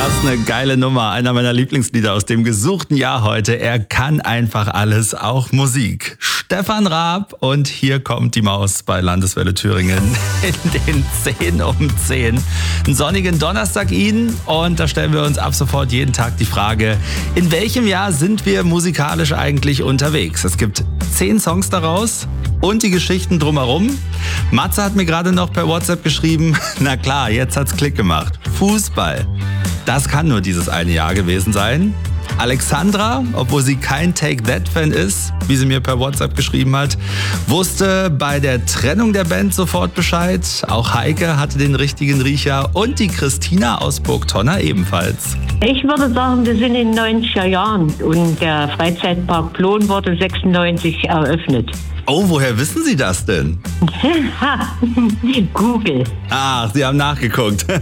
Das ist eine geile Nummer. Einer meiner Lieblingslieder aus dem gesuchten Jahr heute. Er kann einfach alles, auch Musik. Stefan Raab und hier kommt die Maus bei Landeswelle Thüringen in den 10 um 10. Einen sonnigen Donnerstag Ihnen und da stellen wir uns ab sofort jeden Tag die Frage, in welchem Jahr sind wir musikalisch eigentlich unterwegs? Es gibt 10 Songs daraus und die Geschichten drumherum. Matze hat mir gerade noch per WhatsApp geschrieben, na klar, jetzt hat's Klick gemacht. Fußball. Das kann nur dieses eine Jahr gewesen sein. Alexandra, obwohl sie kein Take-That-Fan ist, wie sie mir per WhatsApp geschrieben hat, wusste bei der Trennung der Band sofort Bescheid. Auch Heike hatte den richtigen Riecher und die Christina aus Burgtonner ebenfalls. Ich würde sagen, wir sind in den 90er Jahren und der Freizeitpark Plon wurde 96 eröffnet. Oh, woher wissen Sie das denn? Google. Ach, Sie haben nachgeguckt.